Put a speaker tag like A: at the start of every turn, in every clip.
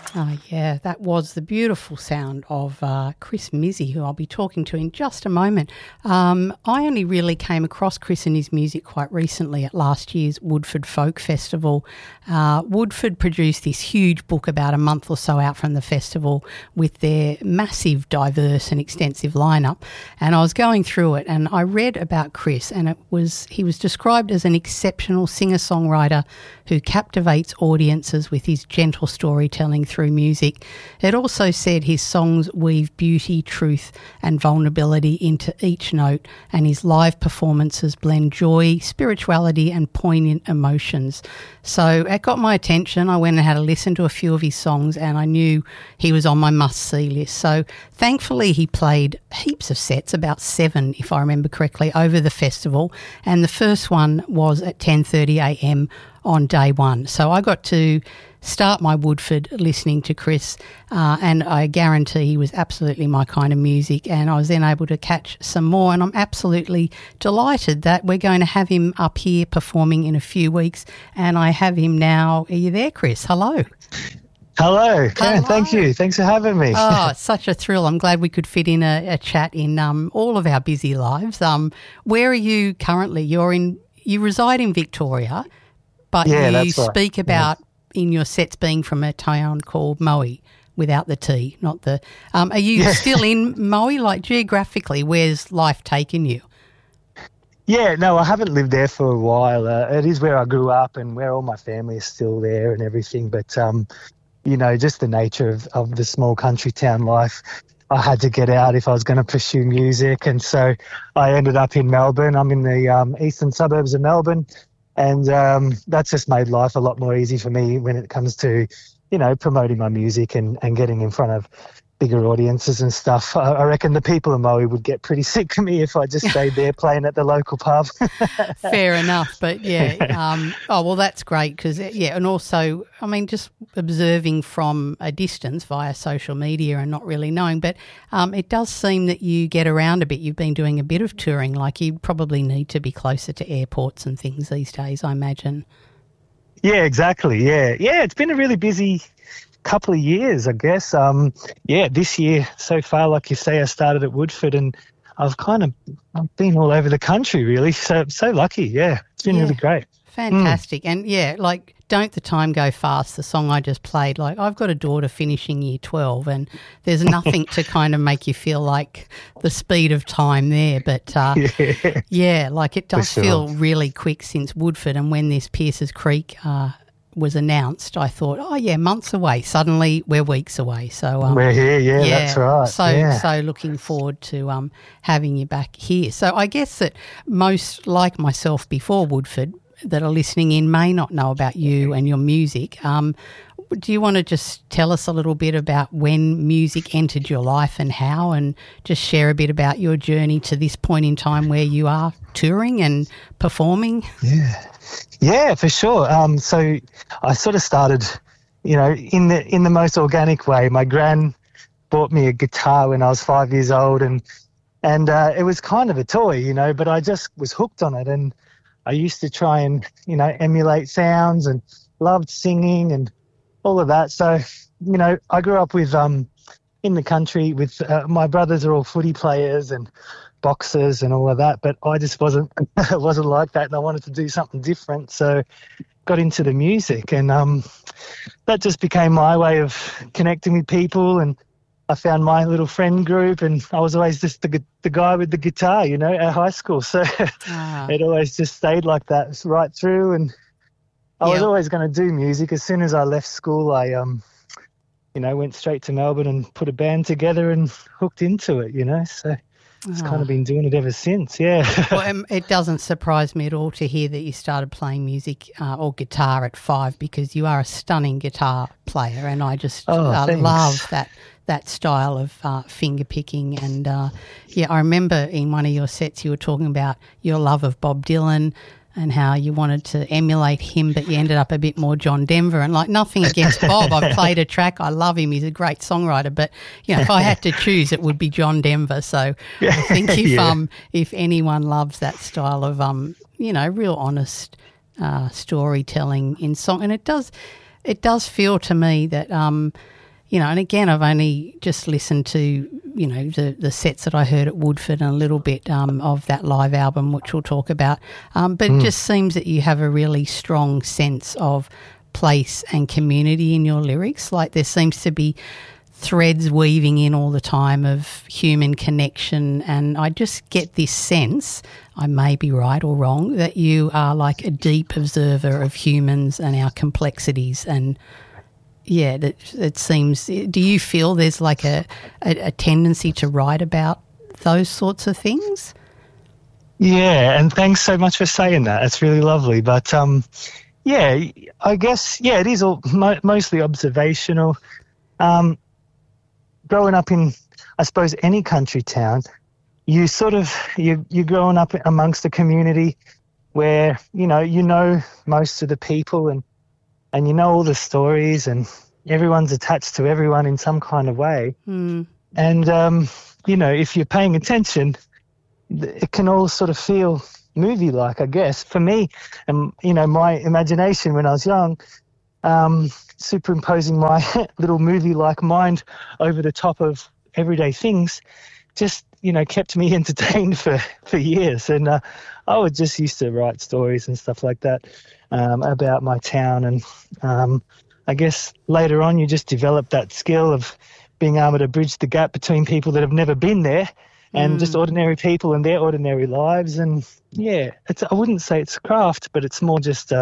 A: Oh, yeah, that was the beautiful sound of Chris Mizzy, who I'll be talking to in just a moment. I only really came across Chris and his music quite recently at last year's Woodford Folk Festival. Woodford produced this huge book about a month or so out from the festival with their massive, diverse and extensive lineup. And I was going through it and I read about Chris, and he was described as an exceptional singer-songwriter who captivates audiences with his gentle storytelling through music. It also said his songs weave beauty, truth and vulnerability into each note, and his live performances blend joy, spirituality and poignant emotions. So it got my attention. I went and had a listen to a few of his songs and I knew he was on my must-see list. So thankfully he played heaps of sets, about 7 if I remember correctly, over the festival, and the first one was at 10:30am on day one. So I got to start my Woodford listening to Chris, and I guarantee he was absolutely my kind of music, and I was then able to catch some more, and I'm absolutely delighted that we're going to have him up here performing in a few weeks, and I have him now. Are you there, Chris? Hello.
B: Hello, Karen. Thank you. Thanks for having me.
A: Oh, it's such a thrill. I'm glad we could fit in a chat in all of our busy lives. Where are you currently? You reside in Victoria, but you speak about in your sets being from a town called Moe, without the T, not the... are you still in Moe? Like, geographically, where's life taken you?
B: Yeah, no, I haven't lived there for a while. It is where I grew up and where all my family is still there and everything. But, you know, just the nature of the small country town life, I had to get out if I was going to pursue music. And so I ended up in Melbourne. I'm in the eastern suburbs of Melbourne. And that's just made life a lot more easy for me when it comes to, you know, promoting my music and getting in front of bigger audiences and stuff. I reckon the people in Moe would get pretty sick of me if I just stayed there playing at the local pub.
A: Fair enough. But, yeah, oh, well, that's great because, yeah, and also, I mean, just observing from a distance via social media and not really knowing, but it does seem that you get around a bit. You've been doing a bit of touring, like you probably need to be closer to airports and things these days, I imagine.
B: Yeah, exactly, yeah. Yeah, it's been a really busy couple of years, I guess. This year so far, like you say, I started at Woodford and I've been all over the country really. So lucky, yeah. It's been really great.
A: Fantastic. And yeah, like Don't the Time Go Fast, the song I just played, like I've got a daughter finishing year 12 and there's nothing to kind of make you feel like the speed of time there. But like it does feel really quick since Woodford, and when this Pierces Creek was announced, I thought, oh yeah, months away. Suddenly we're weeks away. So
B: we're here, that's right.
A: So looking forward to having you back here. So I guess that most, like myself before Woodford, that are listening in may not know about you and your music. Do you want to just tell us a little bit about when music entered your life and how, and just share a bit about your journey to this point in time where you are touring and performing?
B: Yeah, for sure. So I sort of started, you know, in the most organic way. My gran bought me a guitar when I was 5 years old, and it was kind of a toy, you know, but I just was hooked on it, and I used to try and, you know, emulate sounds and loved singing and all of that. So, you know, I grew up with in the country with my brothers are all footy players and boxers and all of that, but I just wasn't like that, and I wanted to do something different. So got into the music, and that just became my way of connecting with people, and I found my little friend group, and I was always just the guy with the guitar, you know, at high school. So it always just stayed like that right through, and I was always going to do music. As soon as I left school, I you know, went straight to Melbourne and put a band together and hooked into it, you know, so it's kind of been doing it ever since,
A: Well, it doesn't surprise me at all to hear that you started playing music or guitar at 5, because you are a stunning guitar player, and I just love that style of finger picking. And, I remember in one of your sets you were talking about your love of Bob Dylan and how you wanted to emulate him, but you ended up a bit more John Denver. And, like, nothing against Bob. I've played a track. I love him. He's a great songwriter. But, you know, if I had to choose, it would be John Denver. So I think if anyone loves that style of, you know, real honest storytelling in song, and it does feel to me that and again, I've only just listened to, the sets that I heard at Woodford and a little bit of that live album, which we'll talk about. But it just seems that you have a really strong sense of place and community in your lyrics. Like there seems to be threads weaving in all the time of human connection, and I just get this sense, I may be right or wrong, that you are like a deep observer of humans and our complexities. And yeah, it seems, do you feel there's like a tendency to write about those sorts of things?
B: Yeah, and thanks so much for saying that. It's really lovely. But yeah, I guess, it is all mostly observational. Growing up in, I suppose, any country town, you're growing up amongst a community where, you know most of the people and you know all the stories, and everyone's attached to everyone in some kind of way. And, if you're paying attention, it can all sort of feel movie-like, I guess. For me, and, my imagination when I was young, superimposing my little movie-like mind over the top of everyday things just, kept me entertained for years. And I would just used to write stories and stuff like that about my town. And I guess later on you just develop that skill of being able to bridge the gap between people that have never been there and just ordinary people and their ordinary lives. And, yeah, I wouldn't say it's craft, but it's more just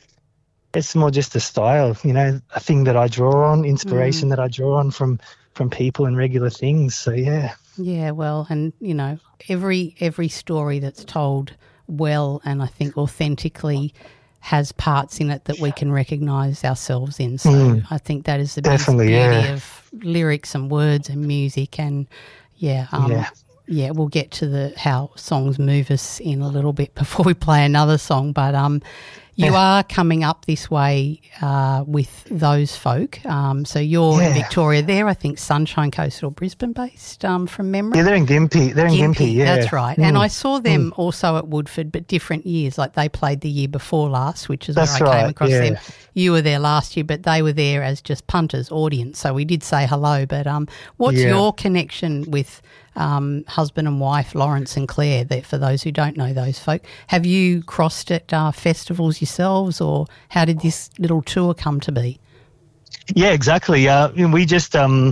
B: a style, a thing that I draw on, inspiration that I draw on from people and regular things. So, yeah.
A: Yeah, well, and, every story that's told well and I think authentically has parts in it that we can recognise ourselves in. So I think that is the beauty of lyrics and words and music. And, we'll get to how songs move us in a little bit before we play another song. But you are coming up this way with Those Folk. So you're in Victoria. They're, I think, Sunshine Coast or Brisbane based from memory.
B: Yeah, they're in Gympie. Yeah.
A: That's right. And I saw them also at Woodford, but different years. Like they played the year before last, which is where I came across them. You were there last year, but they were there as just punters, audience. So we did say hello. But what's your connection with husband and wife, Lawrence and Claire, for those who don't know Those Folk? Have you crossed at festivals yourselves, or how did this little tour come to be?
B: Yeah, exactly. We just,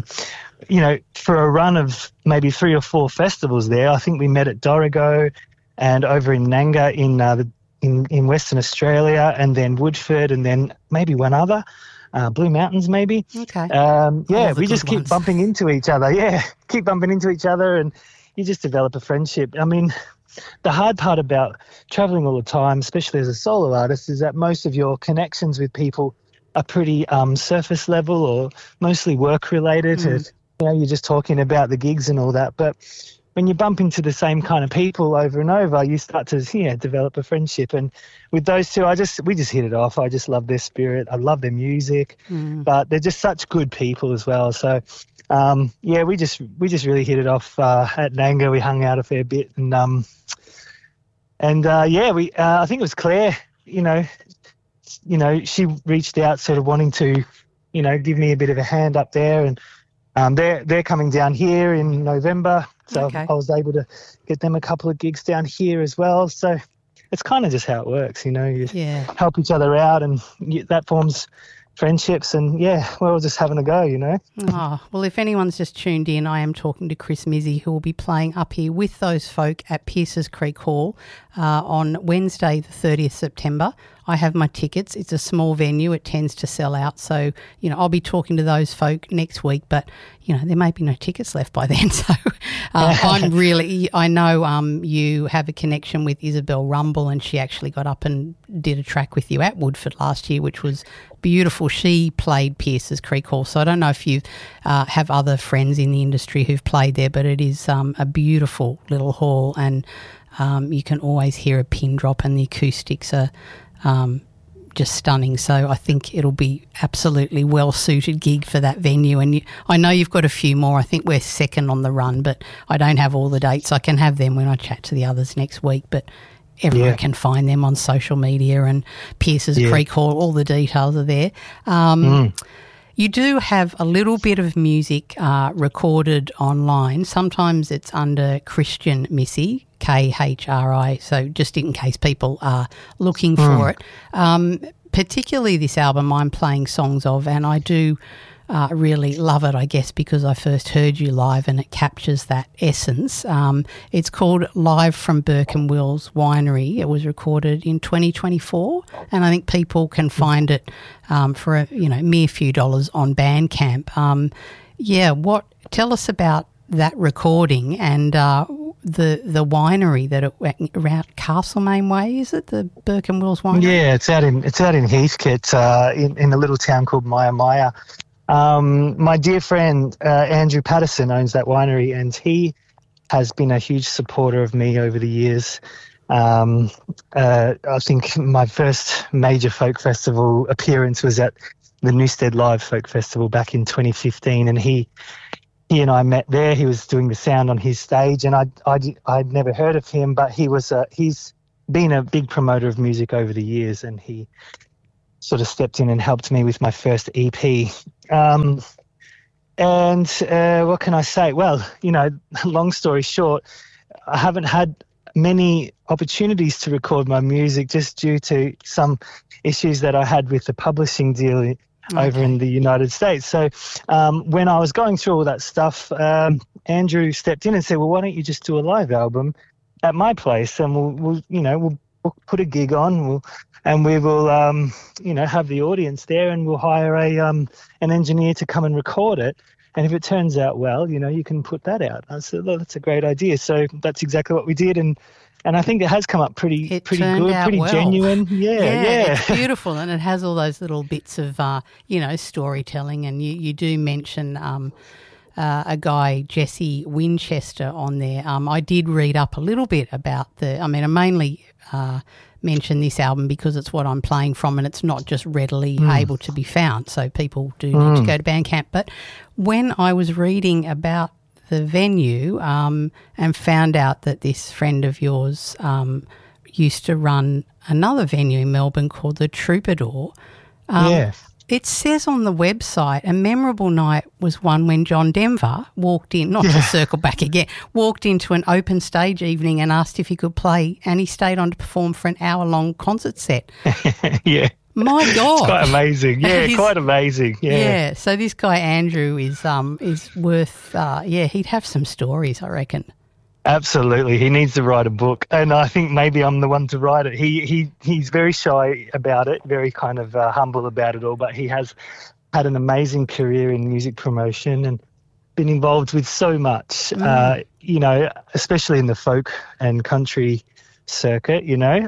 B: for a run of maybe 3 or 4 festivals there, I think we met at Dorrigo and over in Nanga in Western Australia, and then Woodford, and then maybe one other. Blue Mountains, maybe.
A: Okay.
B: We just keep bumping into each other. Yeah, keep bumping into each other, and you just develop a friendship. I mean, the hard part about traveling all the time, especially as a solo artist, is that most of your connections with people are pretty surface level or mostly work related. You're just talking about the gigs and all that. But when you bump into the same kind of people over and over, you start to develop a friendship. And with those two, we just hit it off. I just love their spirit. I love their music, but they're just such good people as well. So, we just really hit it off at Nanga. We hung out a fair bit, and I think it was Claire. She reached out, sort of wanting to, give me a bit of a hand up there, and they're coming down here in November. So I was able to get them a couple of gigs down here as well. So it's kind of just how it works, you help each other out, and that forms friendships, and we're all just having a go,
A: Oh, well, if anyone's just tuned in, I am talking to Chris Mizzy, who will be playing up here with Those Folk at Pierces Creek Hall on Wednesday the 30th September. I have my tickets. It's a small venue. It tends to sell out. So, I'll be talking to Those Folk next week, but, there may be no tickets left by then. So I know you have a connection with Isabel Rumble, and she actually got up and did a track with you at Woodford last year, which was beautiful. She played Pierces Creek Hall. So I don't know if you have other friends in the industry who've played there, but it is a beautiful little hall, and you can always hear a pin drop, and the acoustics are just stunning. So I think it'll be absolutely well-suited gig for that venue. And I know you've got a few more. I think we're second on the run, but I don't have all the dates. I can have them when I chat to the others next week, but everyone can find them on social media, and Pierces Creek Hall, all the details are there. You do have a little bit of music recorded online. Sometimes it's under Christian Missy, KHRI, so just in case people are looking for it. Particularly this album I'm playing songs of, and I do really love it, I guess, because I first heard you live and it captures that essence. It's called Live from Burke and Wills Winery. It was recorded in 2024, and I think people can find it for a mere few dollars on Bandcamp. Tell us about that recording and the winery that around Castlemaine Way, is it, the Burke and Wills Winery?
B: Yeah, it's out in Heathcote, in a little town called Maya. My dear friend Andrew Patterson owns that winery, and he has been a huge supporter of me over the years. I think my first major folk festival appearance was at the Newstead Live Folk Festival back in 2015, and he and I met there. He was doing the sound on his stage, and I'd never heard of him, but he's been a big promoter of music over the years, and he sort of stepped in and helped me with my first EP. What can I say? Well, long story short, I haven't had many opportunities to record my music just due to some issues that I had with the publishing deal over in the United States. So when I was going through all that stuff, Andrew stepped in and said, well, why don't you just do a live album at my place, and we'll put a gig on, we will have the audience there, and we'll hire an engineer to come and record it. And if it turns out well, you can put that out. I said, well, that's a great idea. So that's exactly what we did, and I think it has come up pretty good, pretty well. Genuine. Yeah.
A: It's beautiful, and it has all those little bits of storytelling. And you do mention a guy, Jesse Winchester, on there. I did read up a little bit about I mainly mention this album because it's what I'm playing from, and it's not just readily able to be found, so people do need to go to Bandcamp. But when I was reading about the venue and found out that this friend of yours used to run another venue in Melbourne called the Troubadour, it says on the website a memorable night was one when John Denver walked in, not to circle back again, walked into an open stage evening and asked if he could play, and he stayed on to perform for an hour-long concert set.
B: Yeah.
A: My God.
B: It's quite amazing. Yeah, quite amazing. Yeah.
A: So this guy Andrew is worth, he'd have some stories, I reckon.
B: Absolutely. He needs to write a book, and I think maybe I'm the one to write it. He's very shy about it, very kind of humble about it all, but he has had an amazing career in music promotion and been involved with so much, especially in the folk and country circuit,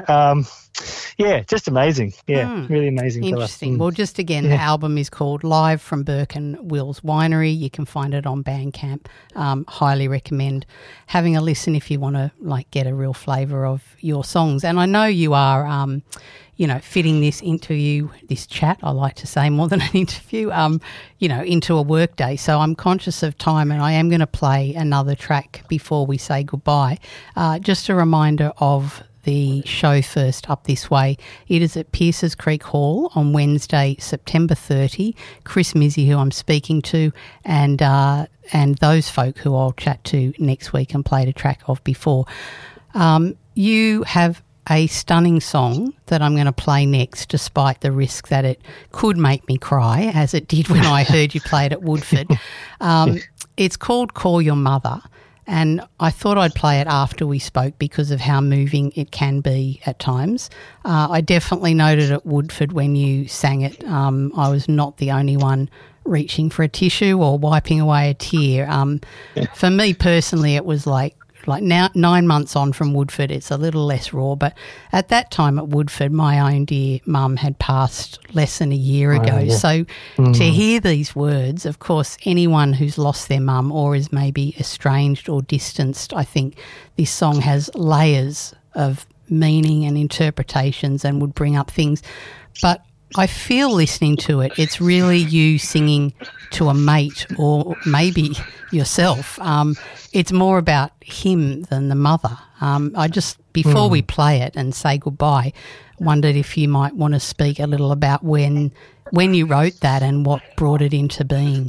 B: just amazing. Yeah, really amazing.
A: Interesting. Well, just again, the album is called Live from Burke and Wills Winery. You can find it on Bandcamp. Highly recommend having a listen if you want to get a real flavour of your songs. And I know you are, fitting this interview, this chat, I like to say more than an interview, into a work day. So I'm conscious of time, and I am going to play another track before we say goodbye. Just a reminder of the show First Up This Way. It is at Pierces Creek Hall on Wednesday, September 30. Chris Mizzy, who I'm speaking to, and those folk who I'll chat to next week and played a track of before. You have a stunning song that I'm going to play next, despite the risk that it could make me cry, as it did when I heard you play it at Woodford. It's called Call Your Mother. And I thought I'd play it after we spoke because of how moving it can be at times. I definitely noted at Woodford when you sang it, I was not the only one reaching for a tissue or wiping away a tear. For me personally, it was like now 9 months on from Woodford, it's a little less raw. But at that time at Woodford, my own dear mum had passed less than a year ago. Yeah. So to hear these words, of course, anyone who's lost their mum or is maybe estranged or distanced, I think this song has layers of meaning and interpretations and would bring up things. But I feel listening to it, it's really you singing to a mate or maybe yourself. It's more about him than the mother. I just, before we play it and say goodbye, wondered if you might want to speak a little about when when you wrote that and what brought it into being.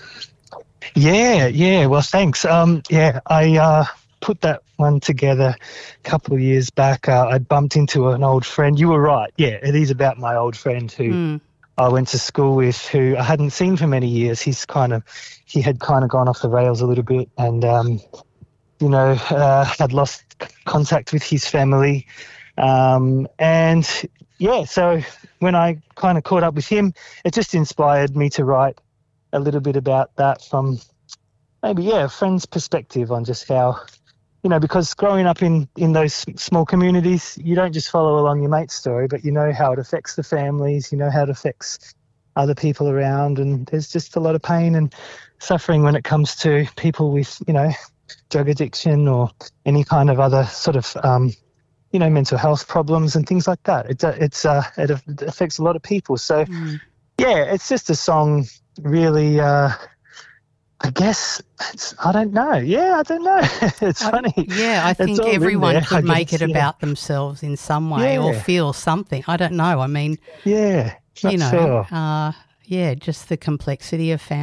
B: Yeah. Well, thanks. I put that one together a couple of years back. I bumped into an old friend. You were right. Yeah, it is about my old friend who I went to school with, who I hadn't seen for many years. He had kind of gone off the rails a little bit, and had lost contact with his family, so when I kind of caught up with him, it just inspired me to write a little bit about that from maybe a friend's perspective on just how, because growing up in those small communities, you don't just follow along your mate's story, but you know how it affects the families, you know how it affects other people around, and there's just a lot of pain and suffering when it comes to people with, drug addiction or any kind of other sort of, mental health problems and things like that. It affects a lot of people. So, it's just a song really, I guess I don't know. Yeah, I don't know. It's funny.
A: I think everyone could make it about themselves in some way or feel something. I don't know. I mean,
B: sure.
A: Just the complexity of family.